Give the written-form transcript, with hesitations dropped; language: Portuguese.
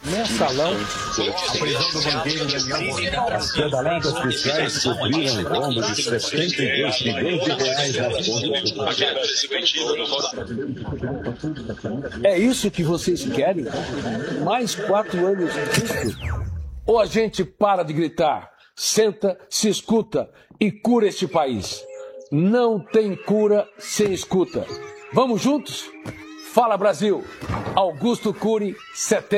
Mensalão, a prisão do banqueiro Daniel pedaladas fiscais cobriram o rombo de 72 milhões de reais nas contas. É isso que vocês querem? Mais 4 anos disso? Ou a gente para de gritar, senta, se escuta e cura este país? Não tem cura sem escuta. Vamos juntos? Fala Brasil! Augusto Cury, 70.